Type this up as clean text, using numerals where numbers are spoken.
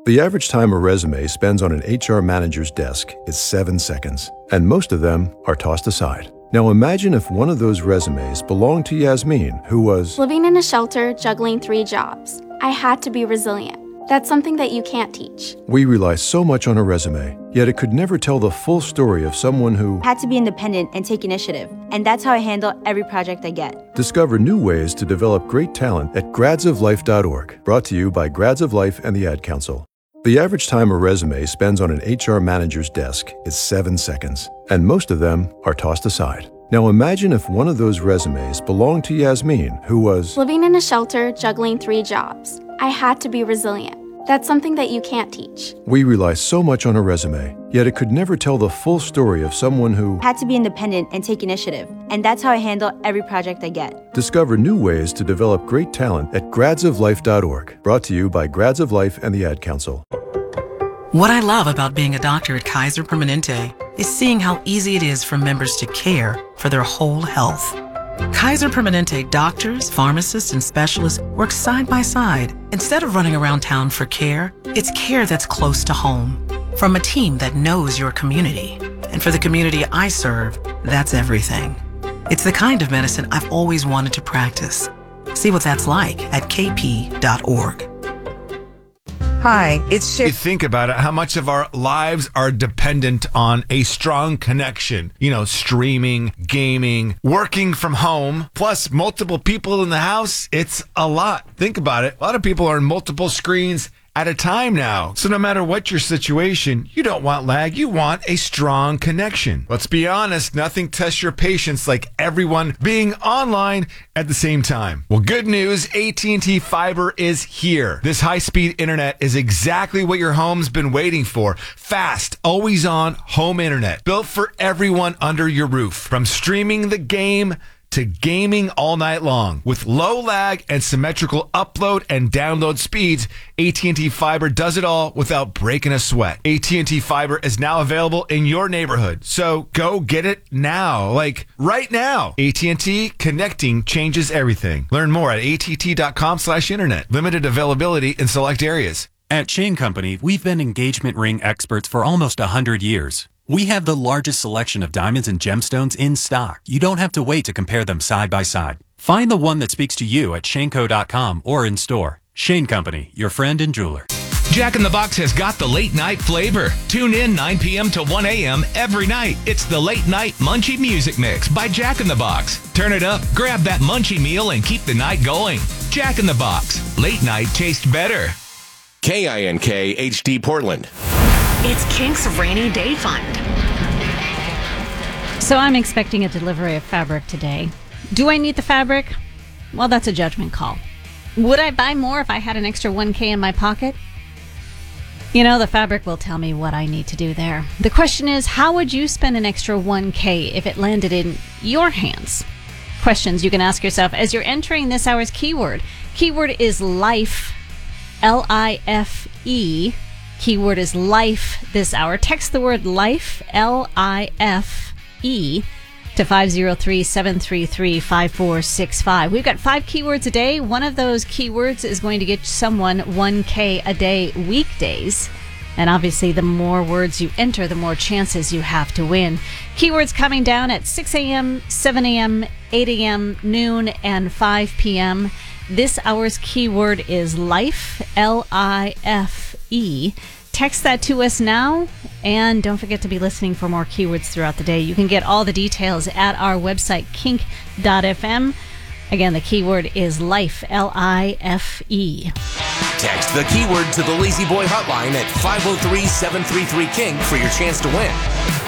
The average time a resume spends on an HR manager's desk is 7 seconds, and most of them are tossed aside. Now imagine if one of those resumes belonged to Yasmin, who was living in a shelter, juggling 3 jobs. I had to be resilient. That's something that you can't teach. We rely so much on a resume, yet it could never tell the full story of someone who had to be independent and take initiative. And that's how I handle every project I get. Discover new ways to develop great talent at gradsoflife.org. Brought to you by Grads of Life and the Ad Council. The average time a resume spends on an HR manager's desk is 7 seconds, and most of them are tossed aside. Now imagine if one of those resumes belonged to Yasmin, who was living in a shelter, juggling 3 jobs. I had to be resilient. That's something that you can't teach. We rely so much on a resume, yet it could never tell the full story of someone who had to be independent and take initiative. And that's how I handle every project I get. Discover new ways to develop great talent at gradsoflife.org. Brought to you by Grads of Life and the Ad Council. What I love about being a doctor at Kaiser Permanente is seeing how easy it is for members to care for their whole health. Kaiser Permanente doctors, pharmacists, and specialists work side by side. Instead of running around town for care, it's care that's close to home. From a team that knows your community. And for the community I serve, that's everything. It's the kind of medicine I've always wanted to practice. See what that's like at kp.org. Hi, it's You think about it, how much of our lives are dependent on a strong connection. You know, streaming, gaming, working from home, plus multiple people in the house. It's a lot. Think about it. A lot of people are on multiple screens at a time now. So no matter what your situation, you don't want lag, you want a strong connection. Let's be honest, nothing tests your patience like everyone being online at the same time. Well, good news, AT&T Fiber is here. This high-speed internet is exactly what your home's been waiting for. Fast, always on home internet, built for everyone under your roof. From streaming the game to gaming all night long. With low lag and symmetrical upload and download speeds, AT&T Fiber does it all without breaking a sweat. AT&T Fiber is now available in your neighborhood, so go get it now, like right now. AT&T, connecting changes everything. Learn more at att.com/internet. Limited availability in select areas. At Chain Company, we've been engagement ring experts for almost 100 years. We have the largest selection of diamonds and gemstones in stock. You don't have to wait to compare them side by side. Find the one that speaks to you at shaneco.com or in store. Shane Company, your friend and jeweler. Jack in the Box has got the late night flavor. Tune in 9 p.m. to 1 a.m. every night. It's the Late Night Munchie Music Mix by Jack in the Box. Turn it up, grab that munchie meal, and keep the night going. Jack in the Box. Late night tastes better. KINK HD Portland. It's Kink's Rainy Day Fund. So I'm expecting a delivery of fabric today. Do I need the fabric? Well, that's a judgment call. Would I buy more if I had an extra $1,000 in my pocket? You know, the fabric will tell me what I need to do there. The question is, how would you spend an extra $1,000 if it landed in your hands? Questions you can ask yourself as you're entering this hour's keyword. Keyword is life, L-I-F-E. Keyword is life this hour. Text the word life, L-I-F-E, to 503-733-5465. We've got 5 keywords a day. One of those keywords is going to get someone $1,000 a day weekdays. And obviously, the more words you enter, the more chances you have to win. Keywords coming down at 6 a.m., 7 a.m., 8 a.m., noon, and 5 p.m. This hour's keyword is life, L-I-F-E. Text that to us now, and don't forget to be listening for more keywords throughout the day. You can get all the details at our website, kink.fm. Again, the keyword is life, L-I-F-E. Text the keyword to the Lazy Boy hotline at 503-733-KINK for your chance to win.